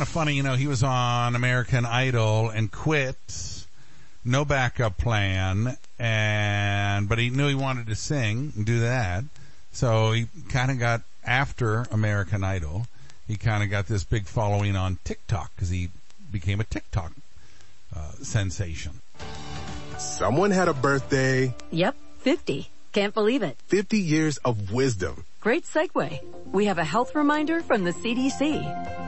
kind of funny, he was on American Idol and quit. No backup plan, but he knew he wanted to sing and do that. So he kind of got, after American Idol, he kind of got this big following on TikTok because he became a TikTok sensation. Someone had a birthday. Yep, 50. Can't believe it. 50 years of wisdom. Great segue. We have a health reminder from the CDC.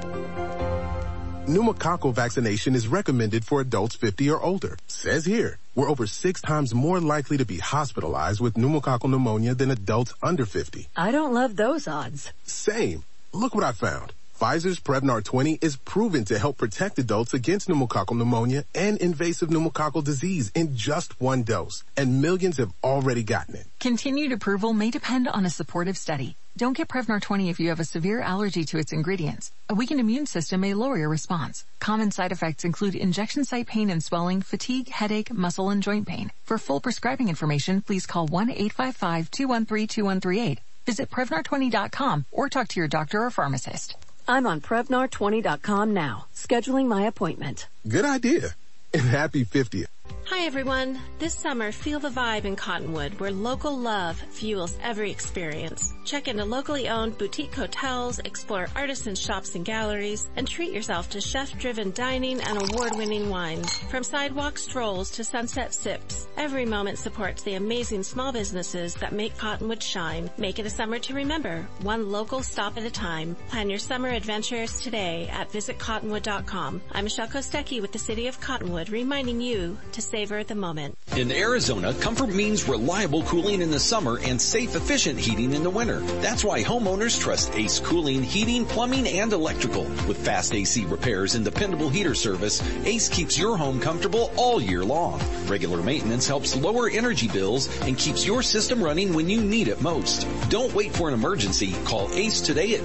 Pneumococcal vaccination is recommended for adults 50 or older. Says here, we're over 6 times more likely to be hospitalized with pneumococcal pneumonia than adults under 50. I don't love those odds. Same. Look what I found. Pfizer's Prevnar 20 is proven to help protect adults against pneumococcal pneumonia and invasive pneumococcal disease in just 1 dose. And millions have already gotten it. Continued approval may depend on a supportive study. Don't get Prevnar 20 if you have a severe allergy to its ingredients. A weakened immune system may lower your response. Common side effects include injection site pain and swelling, fatigue, headache, muscle, and joint pain. For full prescribing information, please call 1-855-213-2138. Visit Prevnar20.com or talk to your doctor or pharmacist. I'm on Prevnar20.com now, scheduling my appointment. Good idea. And happy 50th. Hi everyone. This summer, feel the vibe in Cottonwood where local love fuels every experience. Check into locally owned boutique hotels, explore artisan shops and galleries, and treat yourself to chef-driven dining and award-winning wines. From sidewalk strolls to sunset sips, every moment supports the amazing small businesses that make Cottonwood shine. Make it a summer to remember, one local stop at a time. Plan your summer adventures today at visitcottonwood.com. I'm Michelle Kostecki with the City of Cottonwood, reminding you to savor the moment. In Arizona, comfort means reliable cooling in the summer and safe, efficient heating in the winter. That's why homeowners trust Ace Cooling, Heating, Plumbing, and Electrical. With fast AC repairs and dependable heater service, Ace keeps your home comfortable all year long. Regular maintenance helps lower energy bills and keeps your system running when you need it most. Don't wait for an emergency. Call Ace today at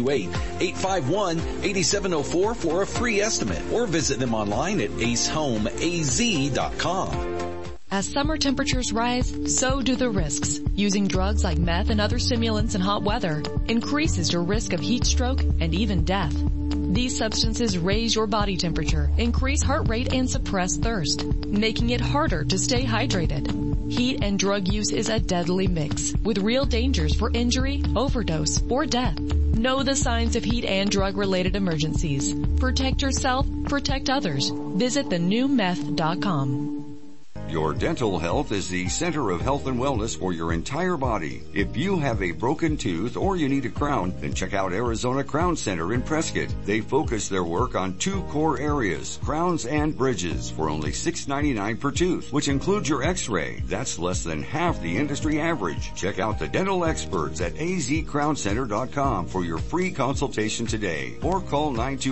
928-851-8704 for a free estimate or visit them online at acehomeaz.com. As summer temperatures rise, so do the risks. Using drugs like meth and other stimulants in hot weather increases your risk of heat stroke and even death. These substances raise your body temperature, increase heart rate, and suppress thirst, making it harder to stay hydrated. Heat and drug use is a deadly mix with real dangers for injury, overdose, or death. Know the signs of heat and drug-related emergencies. Protect yourself, protect others. Visit thenewmeth.com. Your dental health is the center of health and wellness for your entire body. If you have a broken tooth or you need a crown, then check out Arizona Crown Center in Prescott. They focus their work on 2 core areas, crowns and bridges, for only $6.99 per tooth, which includes your x-ray. That's less than half the industry average. Check out the dental experts at azcrowncenter.com for your free consultation today, or call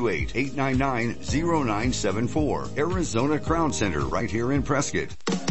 928-899-0974. Arizona Crown Center, right here in Prescott.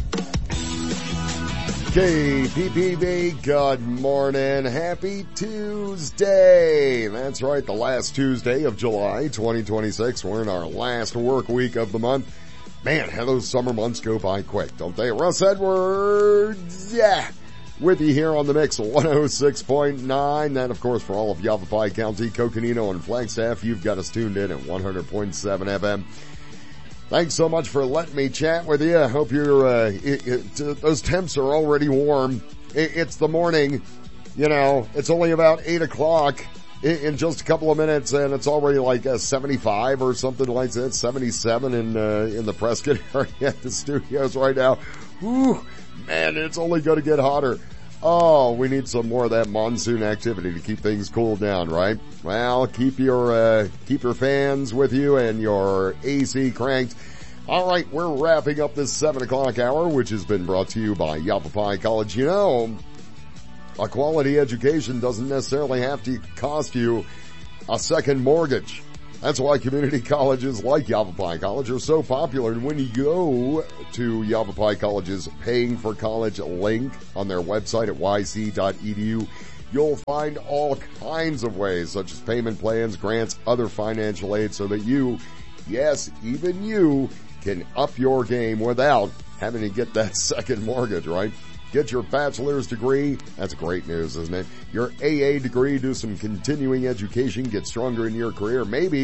KPPB, good morning. Happy Tuesday. That's right, the last Tuesday of July 2026. We're in our last work week of the month. Man, how those summer months go by quick, don't they? Russ Edwards, with you here on the Mix 106.9. That, of course, for all of Yavapai County, Coconino, and Flagstaff, you've got us tuned in at 100.7 FM. Thanks so much for letting me chat with you. I hope you're, those temps are already warm. It's the morning, it's only about 8 o'clock in just a couple of minutes, and it's already like 75 or something like that, 77 in the Prescott area at the studios right now. Whew, man, it's only going to get hotter. Oh, we need some more of that monsoon activity to keep things cooled down, right? Well, keep your fans with you and your AC cranked. All right, we're wrapping up this 7 o'clock hour, which has been brought to you by Yavapai College. A quality education doesn't necessarily have to cost you a second mortgage. That's why community colleges like Yavapai College are so popular. And when you go to Yavapai College's Paying for College link on their website at yc.edu, you'll find all kinds of ways, such as payment plans, grants, other financial aid, so that you, yes, even you, can up your game without having to get that second mortgage, right? Get your bachelor's degree. That's great news, isn't it? Your AA degree, do some continuing education, get stronger in your career. Maybe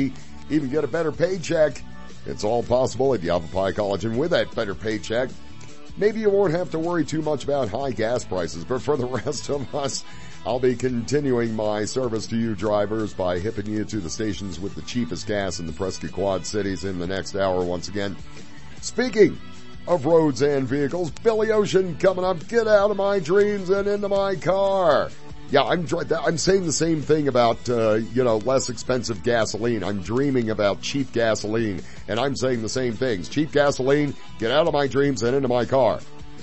even get a better paycheck. It's all possible at Yavapai College, and with that better paycheck, maybe you won't have to worry too much about high gas prices. But for the rest of us, I'll be continuing my service to you drivers by hipping you to the stations with the cheapest gas in the Prescott Quad Cities in the next hour once again. Speaking of roads and vehicles, Billy Ocean coming up. Get out of my dreams and into my car. Yeah, I'm saying the same thing about, less expensive gasoline. I'm dreaming about cheap gasoline, and I'm saying the same things. Cheap gasoline, get out of my dreams and into my car.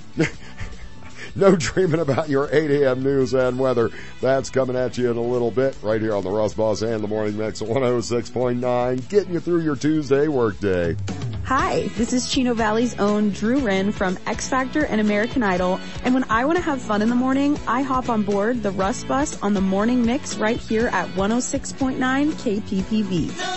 No dreaming about your 8 a.m. news and weather. That's coming at you in a little bit right here on the Russ Boss and the Morning Mix at 106.9, getting you through your Tuesday workday. Hi, this is Chino Valley's own Drew Wren from X Factor and American Idol. And when I want to have fun in the morning, I hop on board the Russ Bus on the Morning Mix right here at 106.9 KPPV.